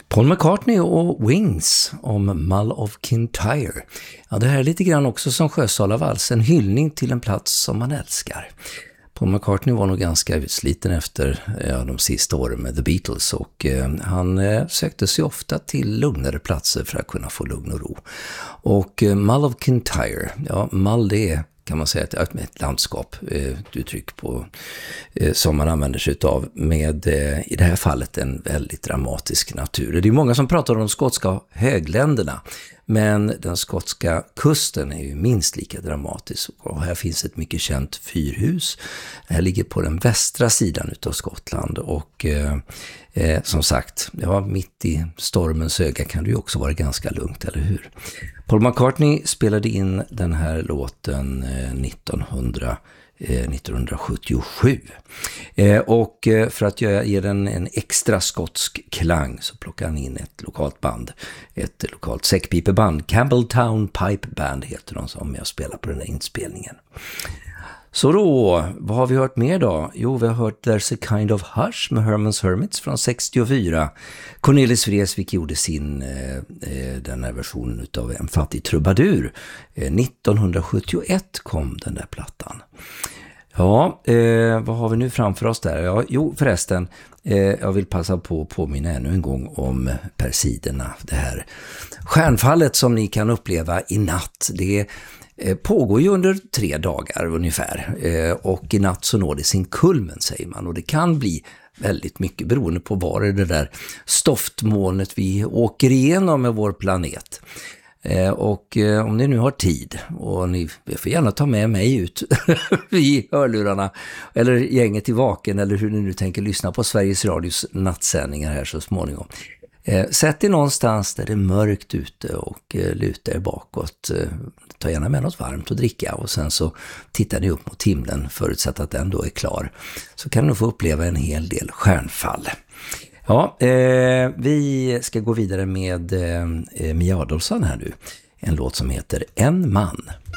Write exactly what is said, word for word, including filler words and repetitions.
Paul McCartney och Wings om Mull of Kintyre. Ja, det här är lite grann också som Sjösalavals, en hyllning till en plats som man älskar. Paul McCartney var nog ganska utsliten efter ja, de sista åren med The Beatles och eh, han eh, sökte sig ofta till lugnare platser för att kunna få lugn och ro. Och eh, Mull of Kintyre, ja, Mull det är kan man säga ett, ett landskap, eh, uttryck på, eh, som man använder sig av med eh, i det här fallet en väldigt dramatisk natur. Det är många som pratar om de skotska högländerna, men den skotska kusten är ju minst lika dramatisk och här finns ett mycket känt fyrhus. Det här ligger på den västra sidan utav Skottland och eh, eh, som sagt, ja, mitt i stormens öga kan det ju också vara ganska lugnt, eller hur? Paul McCartney spelade in den här låten eh, nittonhundra, eh, nittonhundrasjuttiosju. Eh, och eh, för att göra, ge den en extra skotsk klang så plockade han in ett lokalt band. Ett lokalt säckpipeband. Campbelltown Pipe Band heter de som jag spelar på den här inspelningen. Så då, vad har vi hört mer då? Jo, vi har hört There's a Kind of Hush med Herman's Hermits från sextiofyra. Cornelis Vreeswijk gjorde sin, eh, den här versionen av En fattig trubadur. Eh, nittonhundrasjuttioett kom den där plattan. Ja, eh, vad har vi nu framför oss där? Ja, jo, förresten, eh, jag vill passa på att påminna ännu en gång om Persiderna. Det här stjärnfallet som ni kan uppleva i natt, det är pågår ju under tre dagar ungefär och i natt så når det sin kulmen, säger man, och det kan bli väldigt mycket beroende på var är det där stoftmolnet vi åker igenom med vår planet. Och om ni nu har tid och ni får gärna ta med mig ut i hörlurarna eller gänget i Vaken eller hur ni nu tänker lyssna på Sveriges Radios nattsändningar här så småningom. Sätt er någonstans där det är mörkt ute och luta er bakåt. Ta gärna med något varmt att dricka och sen så tittar ni upp mot himlen förutsatt att den då är klar. Så kan ni få uppleva en hel del stjärnfall. Ja, eh, vi ska gå vidare med eh, Mia Adolfsson här nu. En låt som heter En man.